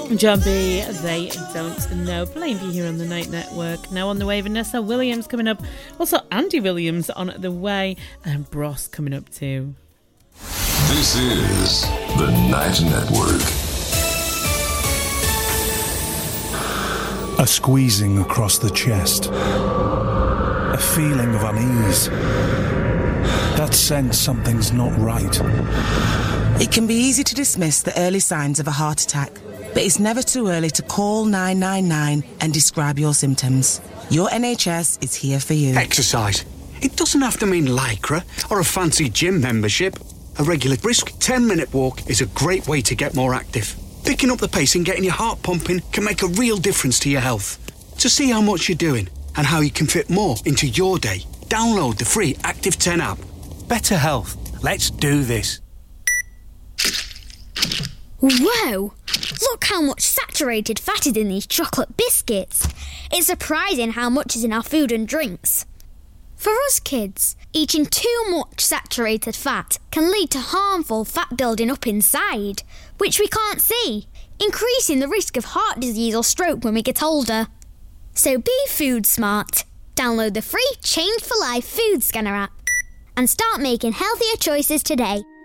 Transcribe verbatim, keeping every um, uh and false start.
John B, They Don't Know, playing for you here on the Night Network. Now on the way, Vanessa Williams coming up. Also, Andy Williams on the way, and Bros coming up too. This is the Night Network. A squeezing across the chest. A feeling of unease. That sense something's not right. It can be easy to dismiss the early signs of a heart attack, but it's never too early to call nine nine nine and describe your symptoms. Your N H S is here for you. Exercise. It doesn't have to mean Lycra or a fancy gym membership. A regular brisk ten-minute walk is a great way to get more active. Picking up the pace and getting your heart pumping can make a real difference to your health. To see how much you're doing and how you can fit more into your day, download the free Active ten app. Better health. Let's do this. Whoa! Look how much saturated fat is in these chocolate biscuits. It's surprising how much is in our food and drinks. For us kids, eating too much saturated fat can lead to harmful fat building up inside, which we can't see, increasing the risk of heart disease or stroke when we get older. So be food smart. Download the free Change for Life food scanner app and start making healthier choices today.